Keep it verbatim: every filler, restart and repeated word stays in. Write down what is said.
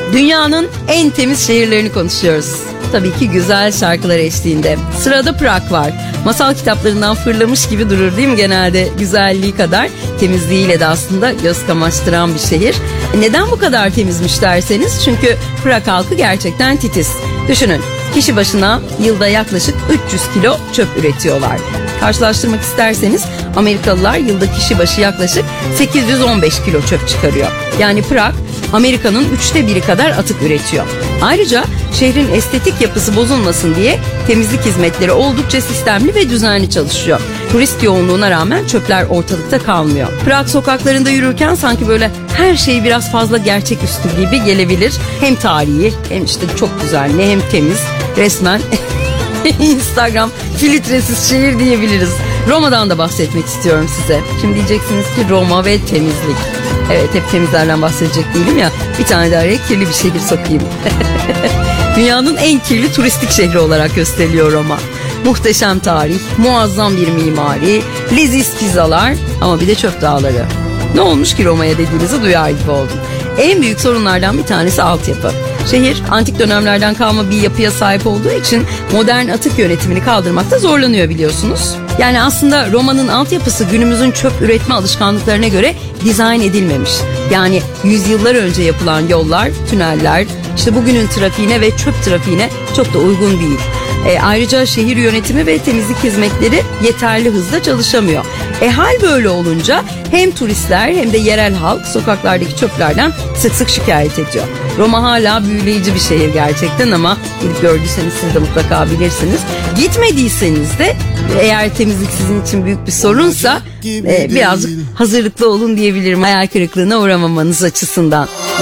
Dünyanın en temiz şehirlerini konuşuyoruz. Tabii ki güzel şarkılar eşliğinde. Sırada Prag var. Masal kitaplarından fırlamış gibi durur değil mi genelde, güzelliği kadar temizliğiyle de aslında göz kamaştıran bir şehir. Neden bu kadar temizmiş derseniz, çünkü Prag halkı gerçekten titiz. Düşünün, kişi başına yılda yaklaşık üç yüz kilo çöp üretiyorlar. Karşılaştırmak isterseniz Amerikalılar yılda kişi başı yaklaşık sekiz yüz on beş kilo çöp çıkarıyor. Yani Prag Amerika'nın üçte biri kadar atık üretiyor. Ayrıca şehrin estetik yapısı bozulmasın diye temizlik hizmetleri oldukça sistemli ve düzenli çalışıyor. Turist yoğunluğuna rağmen çöpler ortalıkta kalmıyor. Prag sokaklarında yürürken sanki böyle her şey biraz fazla gerçeküstü gibi gelebilir. Hem tarihi hem işte çok düzenli hem temiz. Resmen Instagram filtresiz şehir diyebiliriz. Roma'dan da bahsetmek istiyorum size. Şimdi diyeceksiniz ki Roma ve temizlik. Evet, hep temizlerden bahsedecek değilim ya. Bir tane de araya kirli bir şehir sokayım. Dünyanın en kirli turistik şehri olarak gösteriliyor Roma. Muhteşem tarih, muazzam bir mimari, leziz pizzalar ama bir de çöp dağları. Ne olmuş ki Roma'ya dediğinizi duyar gibi oldum. En büyük sorunlardan bir tanesi altyapı. Şehir antik dönemlerden kalma bir yapıya sahip olduğu için modern atık yönetimini kaldırmakta zorlanıyor biliyorsunuz. Yani aslında Roma'nın altyapısı günümüzün çöp üretme alışkanlıklarına göre dizayn edilmemiş. Yani yüzyıllar önce yapılan yollar, tüneller, işte bugünün trafiğine ve çöp trafiğine çok da uygun değil. E, ayrıca şehir yönetimi ve temizlik hizmetleri yeterli hızda çalışamıyor. E hal böyle olunca hem turistler hem de yerel halk sokaklardaki çöplerden sık sık şikayet ediyor. Roma hala büyüleyici bir şehir gerçekten ama gidip gördüyseniz siz de mutlaka bilirsiniz. Gitmediyseniz de eğer temizlik sizin için büyük bir sorunsa e, birazcık hazırlıklı olun diyebilirim, hayal kırıklığına uğramamanız açısından.